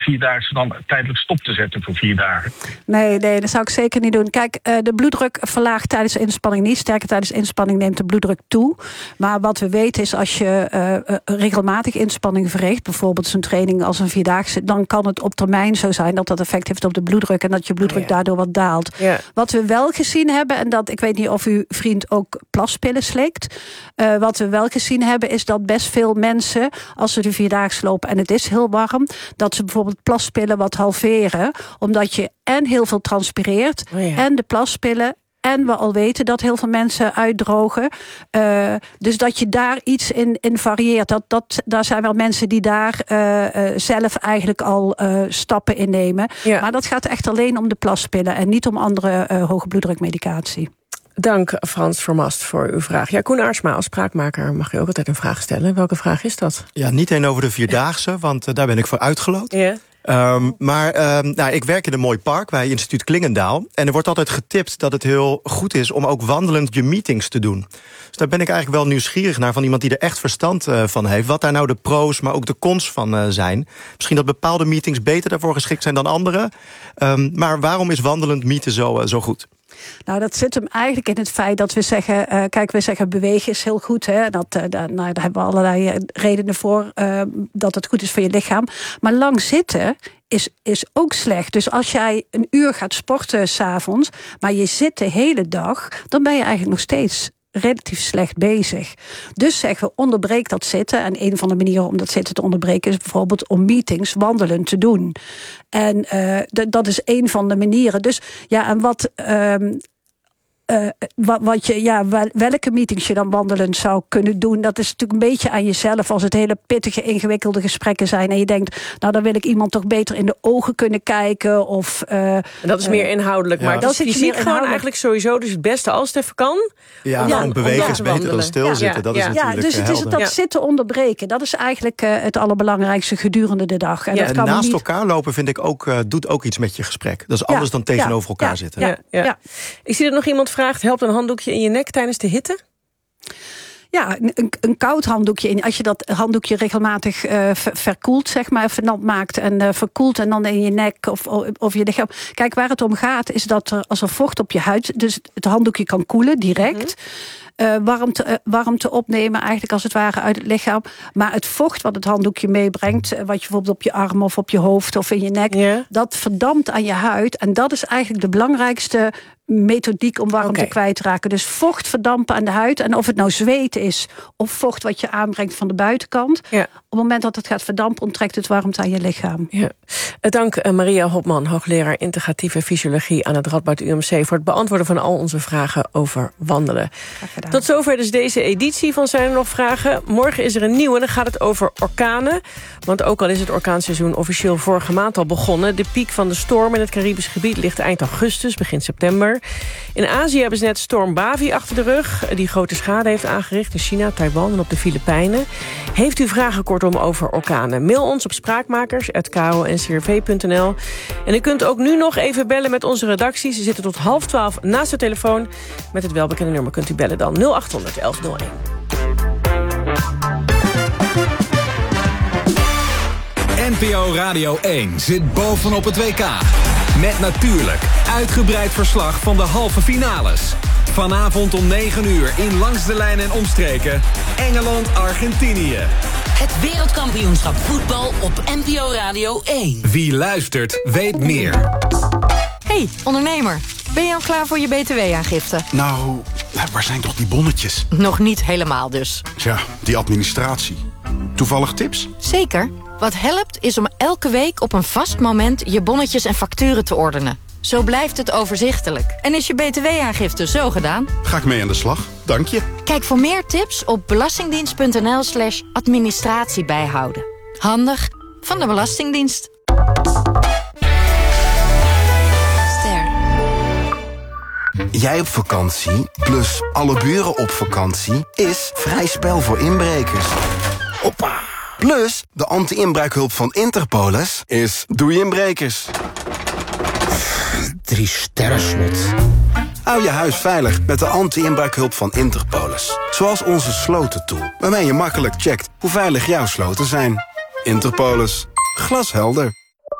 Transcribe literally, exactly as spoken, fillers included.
vierdaagse dan tijdelijk stop te zetten voor vier dagen? Nee, nee, dat zou ik zeker niet doen. Kijk, uh, de bloeddruk verlaagt tijdens inspanning niet. Sterker, tijdens inspanning neemt de bloeddruk toe. Maar wat we weten is, als je uh, regelmatig inspanning verricht, bijvoorbeeld zo'n training als een vierdaagse, dan kan het op termijn zo zijn dat dat effect heeft op de bloeddruk en dat je bloeddruk ja. daardoor wat daalt. Ja. Wat we wel gezien hebben, en dat ik weet niet of uw vriend ook plaspillen slikt. Uh, wat we wel gezien hebben is dat best veel mensen, als ze de vierdaagse lopen en het is heel warm, dat ze bijvoorbeeld plaspillen wat halveren, omdat je en heel veel transpireert oh ja. en de plaspillen. En we al weten dat heel veel mensen uitdrogen. Uh, dus dat je daar iets in, in varieert. Dat, dat, daar zijn wel mensen die daar uh, uh, zelf eigenlijk al uh, stappen in nemen. Ja. Maar dat gaat echt alleen om de plaspillen en niet om andere uh, hoge bloeddrukmedicatie. Dank Frans Vermast voor uw vraag. Ja, Koen Aartsma, als spraakmaker mag je ook altijd een vraag stellen. Welke vraag is dat? Ja, niet één over de Vierdaagse, want uh, daar ben ik voor uitgeloot. Ja. Um, maar um, nou, ik werk in een mooi park bij Instituut Klingendaal. En er wordt altijd getipt dat het heel goed is om ook wandelend je meetings te doen. Dus daar ben ik eigenlijk wel nieuwsgierig naar van iemand die er echt verstand uh, van heeft. Wat daar nou de pro's, maar ook de cons van uh, zijn. Misschien dat bepaalde meetings beter daarvoor geschikt zijn dan andere. Um, maar waarom is wandelend meeten zo, uh, zo goed? Nou, dat zit hem eigenlijk in het feit dat we zeggen, uh, kijk, we zeggen bewegen is heel goed. Hè? Dat, uh, daar, nou, daar hebben we allerlei redenen voor uh, dat het goed is voor je lichaam. Maar lang zitten is, is ook slecht. Dus als jij een uur gaat sporten 's avonds, maar je zit de hele dag, dan ben je eigenlijk nog steeds relatief slecht bezig. Dus zeggen we, onderbreek dat zitten. En een van de manieren om dat zitten te onderbreken is bijvoorbeeld om meetings wandelend te doen. En uh, d- dat is een van de manieren. Dus ja, en wat Um, Uh, wat, wat je, ja, wel, welke meetings je dan wandelend zou kunnen doen, dat is natuurlijk een beetje aan jezelf. Als het hele pittige, ingewikkelde gesprekken zijn en je denkt, nou, dan wil ik iemand toch beter in de ogen kunnen kijken. Of, uh, en dat is meer inhoudelijk, maar ja. dat is fysiek gewoon eigenlijk sowieso dus het beste als het even kan. Ja, ja, om bewegen is beter dan stilzitten. Ja. Dat is ja. natuurlijk ja, dus het is dat ja. zitten onderbreken. Dat is eigenlijk uh, het allerbelangrijkste gedurende de dag. En, ja. dat en kan naast niet elkaar lopen vind ik ook, uh, doet ook iets met je gesprek. Dat is anders ja. dan tegenover ja. elkaar ja. zitten. Ja. Ja. Ja. Ja. Ik zie dat nog iemand vraagt, helpt een handdoekje in je nek tijdens de hitte? Ja, een, een koud handdoekje. Als je dat handdoekje regelmatig uh, verkoelt, zeg maar, vernat maakt en uh, verkoelt en dan in je nek of, of je lichaam. Kijk, waar het om gaat is dat er, als er vocht op je huid, dus het handdoekje kan koelen direct. Mm-hmm. Uh, warmte, uh, warmte opnemen, eigenlijk als het ware uit het lichaam. Maar het vocht wat het handdoekje meebrengt, uh, wat je bijvoorbeeld op je arm of op je hoofd of in je nek, yeah. dat verdampt aan je huid. En dat is eigenlijk de belangrijkste methodiek om warmte okay. kwijt te raken. Dus vocht verdampen aan de huid. En of het nou zweet is of vocht wat je aanbrengt van de buitenkant. Ja. Op het moment dat het gaat verdampen, onttrekt het warmte aan je lichaam. Ja. Dank uh, Maria Hopman, hoogleraar integratieve fysiologie aan het Radboud U M C, voor het beantwoorden van al onze vragen over wandelen. Tot zover dus deze editie van Zijn er nog vragen. Morgen is er een nieuwe en dan gaat het over orkanen. Want ook al is het orkaanseizoen officieel vorige maand al begonnen, de piek van de storm in het Caribisch gebied ligt eind augustus, begin september. In Azië hebben ze net storm Bavi achter de rug, die grote schade heeft aangericht in China, Taiwan en op de Filipijnen. Heeft u vragen kortom over orkanen? Mail ons op spraakmakers apenstaartje k o n c r v punt n l. En u kunt ook nu nog even bellen met onze redactie. Ze zitten tot half twaalf naast de telefoon. Met het welbekende nummer kunt u bellen dan nul achthonderd elf nul één. N P O Radio één zit bovenop het W K. Met natuurlijk uitgebreid verslag van de halve finales. Vanavond om negen uur in Langs de Lijn en Omstreken Engeland-Argentinië. Het wereldkampioenschap voetbal op N P O Radio één. Wie luistert, weet meer. Hey, ondernemer. Ben je al klaar voor je B T W-aangifte? Nou, waar zijn toch die bonnetjes? Nog niet helemaal dus. Tja, die administratie. Toevallig tips? Zeker. Wat helpt is om elke week op een vast moment je bonnetjes en facturen te ordenen. Zo blijft het overzichtelijk. En is je B T W-aangifte zo gedaan? Ga ik mee aan de slag, dank je. Kijk voor meer tips op belastingdienst.nl slash administratie bijhouden. Handig van de Belastingdienst. Ster. Jij op vakantie, plus alle buren op vakantie, is vrij spel voor inbrekers. Hoppa! Plus, de anti-inbraakhulp van Interpolis is doei inbrekers. Drie sterren slot. Hou je huis veilig met de anti-inbraakhulp van Interpolis. Zoals onze slotentool, waarmee je makkelijk checkt hoe veilig jouw sloten zijn. Interpolis. Glashelder.